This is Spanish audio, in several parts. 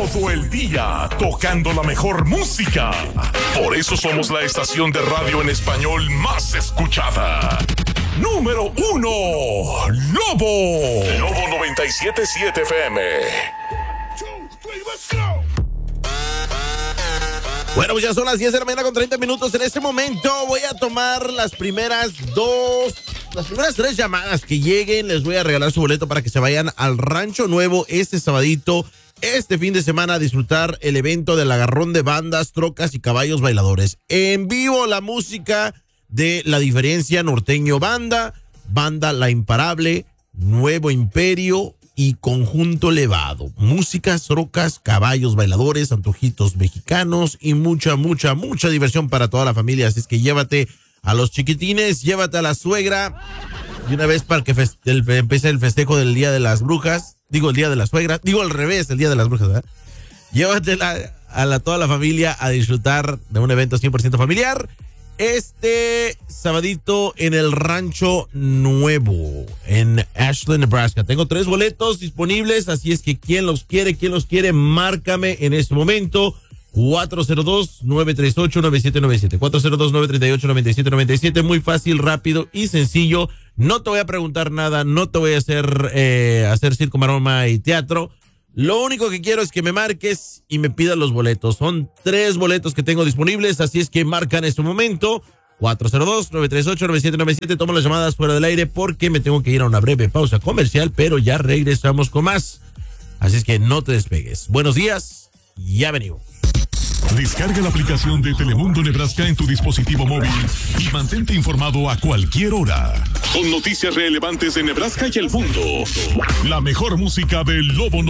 todo el día tocando la mejor música. Por eso somos la estación de radio en español más escuchada. Número 1, Lobo. Lobo 97.7 FM. Bueno, pues ya son las 10 de la mañana con 30 minutos. En este momento voy a tomar las primeras 3 llamadas que lleguen. Les voy a regalar su boleto para que se vayan al Rancho Nuevo este sabadito, este fin de semana, a disfrutar el evento del agarrón de bandas, trocas y caballos bailadores. En vivo la música de La Diferencia, Norteño Banda, Banda La Imparable, Nuevo Imperio y Conjunto Levado. Músicas, trocas, caballos bailadores, antojitos mexicanos y mucha diversión para toda la familia. Así es que llévate a los chiquitines, llévate a la suegra de una vez para que empiece el festejo del Día de las Brujas. Digo, el Día de la Suegra. Digo al revés, el Día de las Brujas, ¿verdad? Llévatela a toda la familia a disfrutar de un evento 100% familiar. Este sabadito en el Rancho Nuevo, en Ashland, Nebraska. Tengo 3 boletos disponibles, así es que quien los quiere, márcame en este momento. 402-938-9797. 402-938-9797. Muy fácil, rápido y sencillo. No te voy a preguntar nada, no te voy a hacer circo, maroma y teatro. Lo único que quiero es que me marques y me pidas los boletos. Son 3 boletos que tengo disponibles, así es que marca en este momento. 402-938-9797. Tomo las llamadas fuera del aire porque me tengo que ir a una breve pausa comercial, pero ya regresamos con más. Así es que no te despegues. Buenos días, ya venimos. Descarga la aplicación de Telemundo Nebraska en tu dispositivo móvil y mantente informado a cualquier hora. Con noticias relevantes de Nebraska y el mundo. La mejor música del Lobo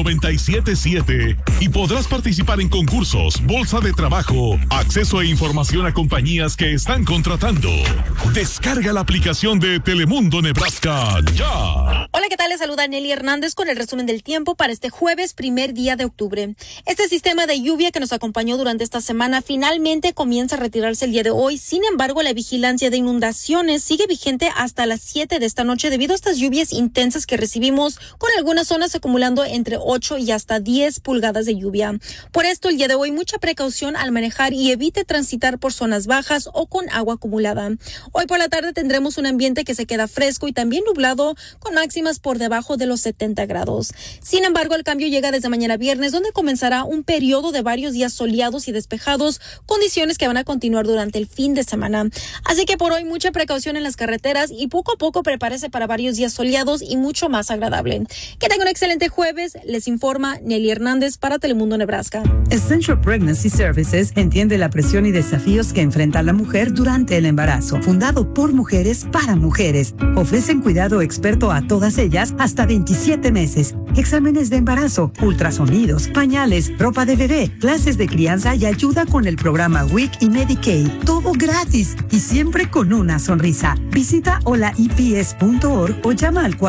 97.7. Y podrás participar en concursos, bolsa de trabajo, acceso e información a compañías que están contratando. Descarga la aplicación de Telemundo Nebraska ya. Hola, ¿qué tal? Les saluda Nelly Hernández con el resumen del tiempo para este jueves, primer día de octubre. Este sistema de lluvia que nos acompañó durante esta semana finalmente comienza a retirarse el día de hoy. Sin embargo, la vigilancia de inundaciones sigue vigente hasta las 7 de esta noche debido a estas lluvias intensas que recibimos, con algunas zonas acumulando entre 8 y hasta 10 pulgadas de lluvia. Por esto, el día de hoy, mucha precaución al manejar y evite transitar por zonas bajas o con agua acumulada. Hoy por la tarde tendremos un ambiente que se queda fresco y también nublado, con máximas por debajo de los 70 grados. Sin embargo, el cambio llega desde mañana viernes, donde comenzará un periodo de varios días soleados y despejados, condiciones que van a continuar durante el fin de semana. Así que por hoy mucha precaución en las carreteras y poco a poco prepárese para varios días soleados y mucho más agradable. Que tenga un excelente jueves, les informa Nelly Hernández para Telemundo Nebraska. Essential Pregnancy Services entiende la presión y desafíos que enfrenta la mujer durante el embarazo. Fundado por mujeres para mujeres. Ofrecen cuidado experto a todas ellas hasta 27 meses. Exámenes de embarazo, ultrasonidos, pañales, ropa de bebé, clases de crianza y ayuda con el programa WIC y Medicaid. Todo gratis y siempre con una sonrisa. Visita holaips.org o llama al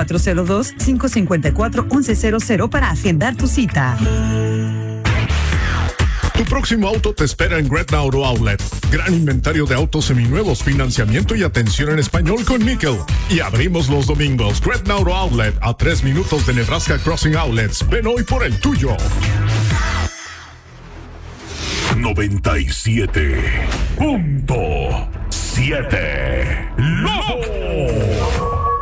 402-554-1100 para agendar tu cita. Tu próximo auto te espera en Gretna Auto Outlet. Gran inventario de autos seminuevos, financiamiento y atención en español con Nickel. Y abrimos los domingos. Gretna Auto Outlet, a 3 minutos de Nebraska Crossing Outlets. Ven hoy por el tuyo. 97.7 Lobo.